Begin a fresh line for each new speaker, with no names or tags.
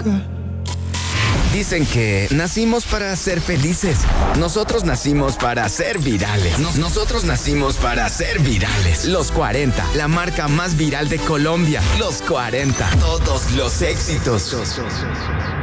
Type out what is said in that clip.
boca.
Dicen que nacimos para ser felices. Nosotros nacimos para ser virales. Nosotros nacimos para ser virales. Los 40, la marca más viral de Colombia. Los 40, todos los éxitos.